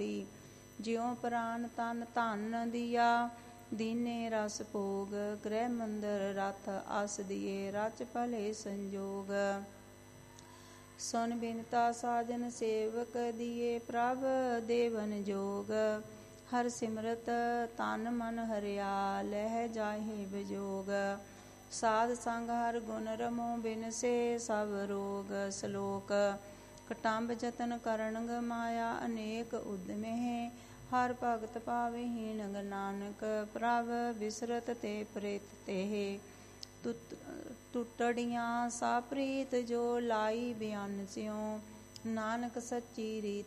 ਲਾਡੀ। ਜਿਉ ਪ੍ਰਾਨ ਤਨ ਧਨ ਦੀਆ ਦੀਨੇ ਰਸ ਭੋਗ। ਗ੍ਰਹਿ ਮੰਦਰ ਰਥ ਆਸ ਦੀਏ ਰਚ ਭਲੇ ਸੰਜੋਗ। ਸੁਨ ਬਿਨਤਾ ਸਾਜਨ ਸੇਵਕ ਦੀਏ ਪ੍ਰਭ ਦੇਵਨ ਜੋਗ। ਹਰ ਸਿਮਰਤ ਤਨ ਮਨ ਹਰਿਆ ਲਹਿ ਜਾਹੇ ਵਿਜੋਗ। ਸਾਧ ਸੰਗ ਹਰ ਗੁਣ ਰਮੋ ਬਿਨਸੇ ਸਭ ਰੋਗ। ਸਲੋਕ ਕਟੰਬ ਜਤਨ ਕਰਨਗ ਮਾਇਆ ਅਨੇਕ ਉਦਮਹਿ। ਹਰ ਭਗਤ ਪਾਵੇ ਹੀਣਗ ਨਾਨਕ ਪ੍ਰਭ ਬਿਸਰਤ ਤੇ ਪ੍ਰੀਤ ਤੇਹ। ਟੁੱਟੜੀਆਂ ਸਾ ਪ੍ਰੀਤ ਜੋ ਲਾਈ ਬਿਆਨ ਸਿਉ ਨਾਨਕ ਸੱਚੀ ਰੀਤ